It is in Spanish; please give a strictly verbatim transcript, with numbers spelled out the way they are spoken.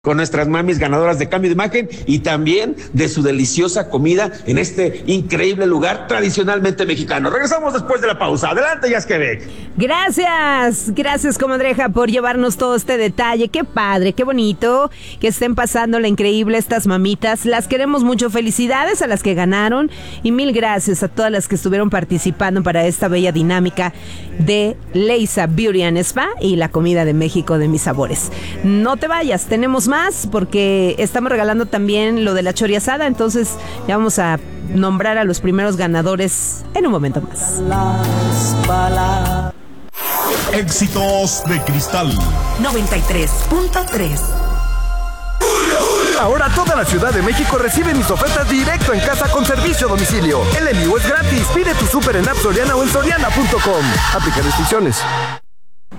con nuestras mamis ganadoras de Cambio de Imagen y también de su deliciosa comida en este increíble lugar tradicionalmente mexicano. Regresamos después de la pausa. Adelante, Yazquebec. Gracias, gracias, comadreja, por llevarnos todo este detalle. Qué padre, qué bonito que estén pasando la increíble estas mamitas. Las queremos mucho. Felicidades a las que ganaron y mil gracias a todas las que estuvieron participando para esta bella dinámica de Leisa Beauty and Spa y la comida de México de mis sabores. No te vayas, tenemos más porque estamos regalando también lo de la chori asada, entonces ya vamos a nombrar a los primeros ganadores en un momento más. Éxitos de Cristal noventa y tres punto tres. Ahora toda la Ciudad de México recibe mis ofertas directo en casa con servicio a domicilio. El envío es gratis. Pide tu súper en App Soriana o en soriana punto com. Aplica restricciones.